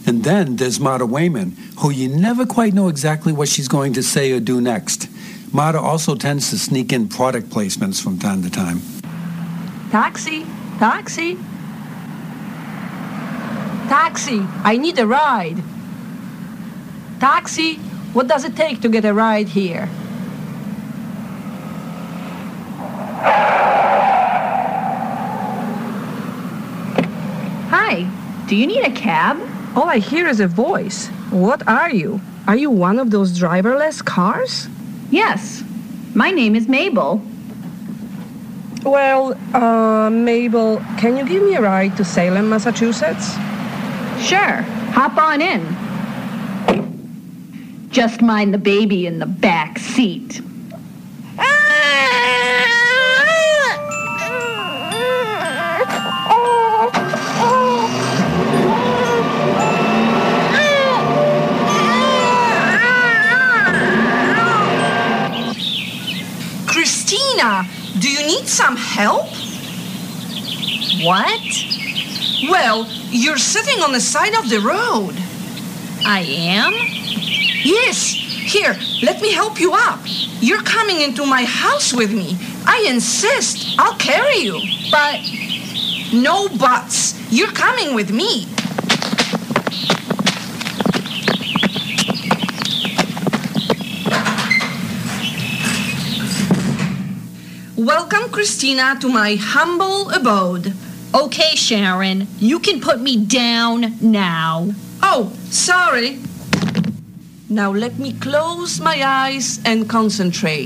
And then there's Marta Wayman, who you never quite know exactly what she's going to say or do next. Marta also tends to sneak in product placements from time to time. Taxi, taxi. Taxi, I need a ride. Taxi, what does it take to get a ride here? Hi, do you need a cab? All I hear is a voice. What are you? Are you one of those driverless cars? Yes, my name is Mabel. Well, Mabel, can you give me a ride to Salem, Massachusetts? Sure, hop on in. Just mind the baby in the back seat. Christina, do you need some help? What? Well, you're sitting on the side of the road. I am? Yes. Here, let me help you up. You're coming into my house with me. I insist. I'll carry you. But... No buts. You're coming with me. Welcome, Christina, to my humble abode. Okay, Sharon, you can put me down now. Oh, sorry. Now let me close my eyes and concentrate.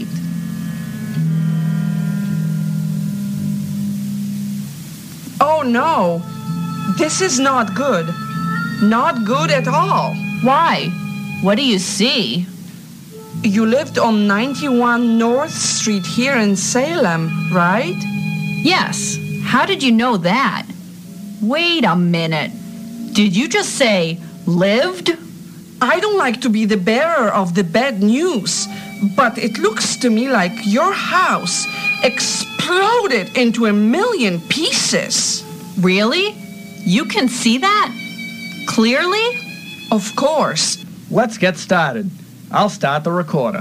Oh no, this is not good. Not good at all. Why? What do you see? You lived on 91 North Street here in Salem, right? Yes. How did you know that? Wait a minute. Did you just say lived? I don't like to be the bearer of the bad news, but it looks to me like your house exploded into a million pieces. Really? You can see that? Clearly? Of course. Let's get started. I'll start the recorder.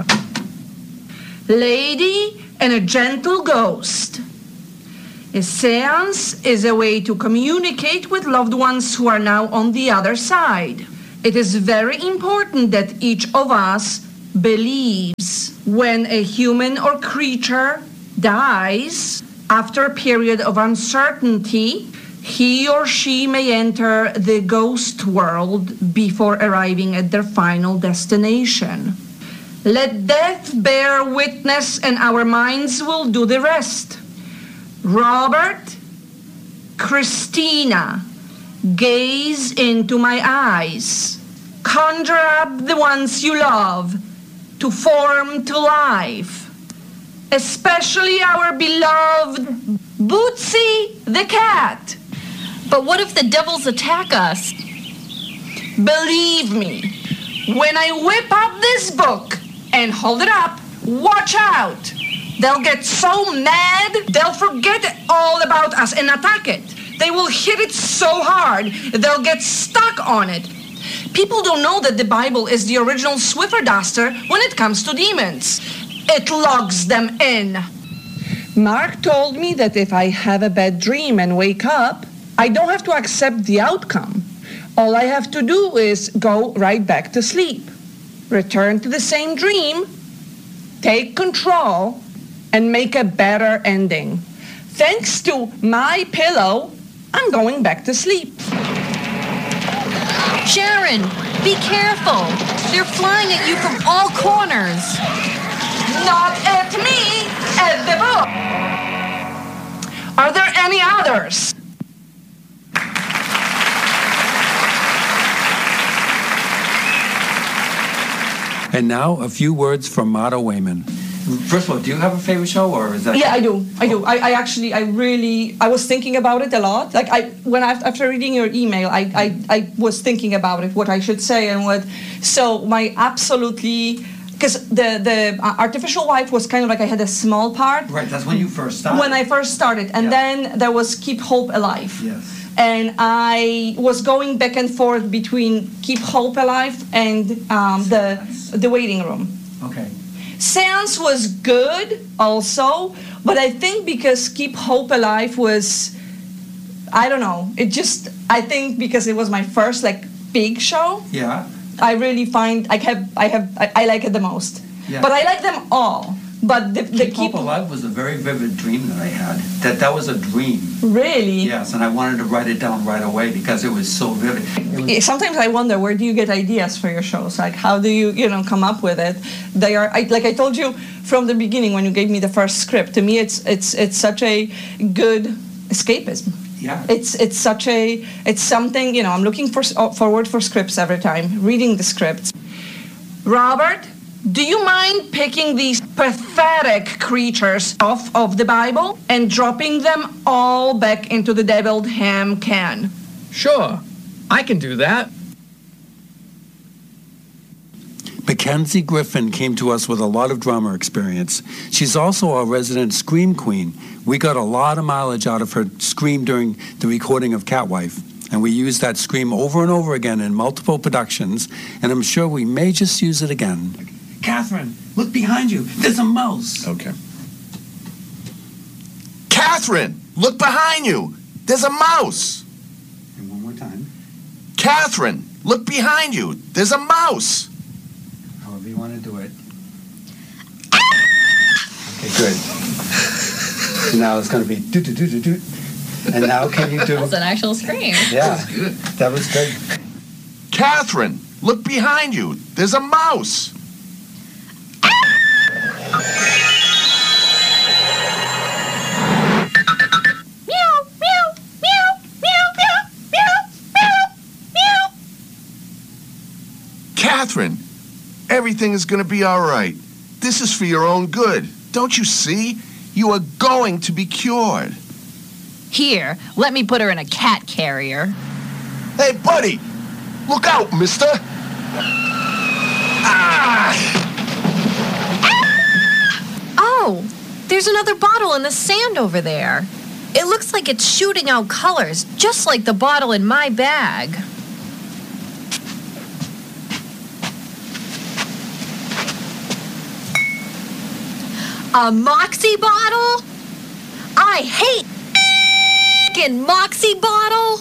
Lady and a gentle ghost. A seance is a way to communicate with loved ones who are now on the other side. It is very important that each of us believes when a human or creature dies after a period of uncertainty, he or she may enter the ghost world before arriving at their final destination. Let death bear witness and our minds will do the rest. Robert, Christina, gaze into my eyes. Conjure up the ones you love to form to life. Especially our beloved Bootsy the cat. But what if the devils attack us? Believe me, when I whip up this book and hold it up, watch out. They'll get so mad, they'll forget all about us and attack it. They will hit it so hard, they'll get stuck on it. People don't know that the Bible is the original Swiffer duster when it comes to demons. It logs them in. Mark told me that if I have a bad dream and wake up, I don't have to accept the outcome. All I have to do is go right back to sleep, return to the same dream, take control, and make a better ending. Thanks to my pillow, I'm going back to sleep. Sharon, be careful. They're flying at you from all corners. Not at me, at the book. Are there any others? And now, a few words from Marta Wayman. First of all, do you have a favorite show, or is that... Yeah, I do. I was thinking about it a lot. Like, after reading your email, I was thinking about it, what I should say and what... So, my absolutely... Because the Artificial Wife was kind of like I had a small part. Right, that's when you first started. When I first started. And then there was Keep Hope Alive. Yes. and I was going back and forth between Keep Hope Alive and the Waiting Room. Okay. Seance was good also, but I think because Keep Hope Alive was, I don't know, I think because it was my first like big show. Yeah. I really find I like it the most. Yeah. But I like them all. But the Keep Hope Alive was a very vivid dream that I had. That was a dream. Really? Yes, and I wanted to write it down right away because it was so vivid. Sometimes I wonder, where do you get ideas for your shows? Like, how do you come up with it? Like I told you from the beginning when you gave me the first script. To me, it's such a good escapism. Yeah. It's something, I'm looking forward for scripts every time, reading the scripts. Robert, do you mind picking these pathetic creatures off of the Bible and dropping them all back into the deviled ham can? Sure, I can do that. Mackenzie Griffin came to us with a lot of drama experience. She's also our resident scream queen. We got a lot of mileage out of her scream during the recording of Catwife, and we used that scream over and over again in multiple productions, and I'm sure we may just use it again. Catherine, look behind you. There's a mouse. Okay. Catherine, look behind you. There's a mouse. And one more time. Catherine, look behind you. There's a mouse. However you want to do it. Okay, good. So now it's going to be do-do-do-do-do. And now can you do... That's an actual scream. Yeah, that was good. Catherine, look behind you. There's a mouse. Catherine, everything is going to be all right. This is for your own good. Don't you see? You are going to be cured. Here, let me put her in a cat carrier. Hey, buddy, look out, mister. Ah! Oh, there's another bottle in the sand over there. It looks like it's shooting out colors, just like the bottle in my bag. A Moxie bottle? I hate f***ing Moxie bottle.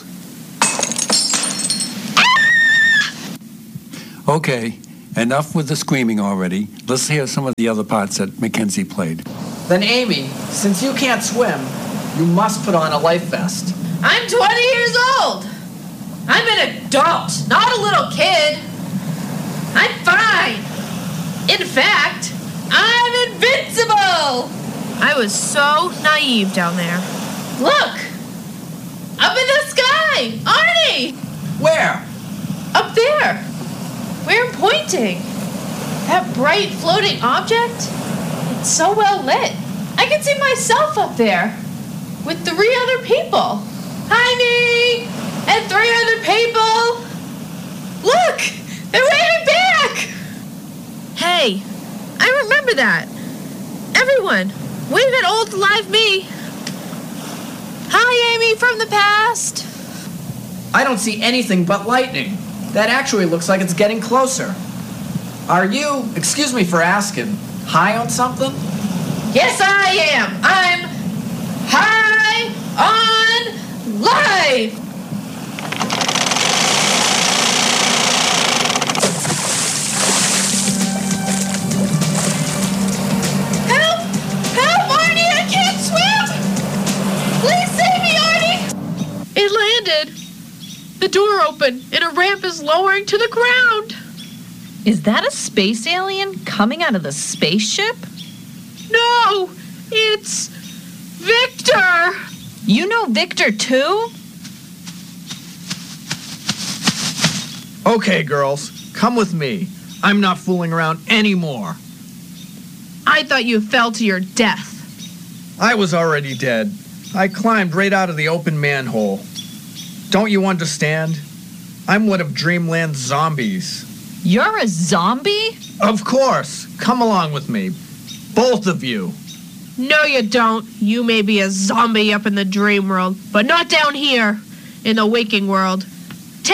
Okay, enough with the screaming already. Let's hear some of the other parts that Mackenzie played. Then Amy, since you can't swim, you must put on a life vest. I'm 20 years old. I'm an adult, not a little kid. I'm fine. In fact, I'm invincible. I was so naive down there. Look, up in the sky, Arnie. Where? Up there. Where I'm pointing. That bright floating object. It's so well lit. I can see myself up there with 3 other people. Hi, me, and 3 other people. Look, they're waving back. Hey, I remember that. Everyone, wave at old live me. Hi, Amy from the past. I don't see anything but lightning. That actually looks like it's getting closer. Are you, excuse me for asking, high on something? Yes, I am. I'm high on life. Help! Help, Arnie! I can't swim! Please save me, Arnie! It landed. The door opened and a ramp is lowering to the ground. Is that a space alien coming out of the spaceship? No, it's Victor. You know Victor, too? Okay, girls, come with me. I'm not fooling around anymore. I thought you fell to your death. I was already dead. I climbed right out of the open manhole. Don't you understand? I'm one of Dreamland's zombies. You're a zombie? Of course. Come along with me. Both of you. No, you don't. You may be a zombie up in the dream world, but not down here. in the waking world.